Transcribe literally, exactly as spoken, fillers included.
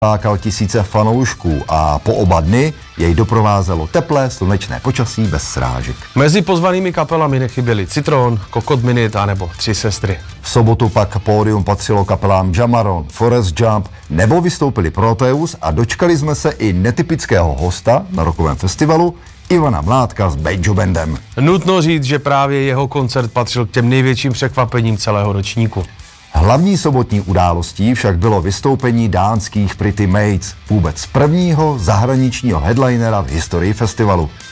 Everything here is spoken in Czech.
lákal tisíce fanoušků a po oba dny jej doprovázelo teplé slunečné počasí bez srážek. Mezi pozvanými kapelami nechyběly Citron, Kokot Minute a nebo Tři sestry. V sobotu pak pódium patřilo kapelám Jamaron, Forest Jump nebo vystoupili Proteus a dočkali jsme se i netypického hosta na rokovém festivalu, Ivana Mládka s Banjo Bandem. Nutno říct, že právě jeho koncert patřil k těm největším překvapením celého ročníku. Hlavní sobotní událostí však bylo vystoupení dánských Pretty Maids, vůbec prvního zahraničního headlinera v historii festivalu.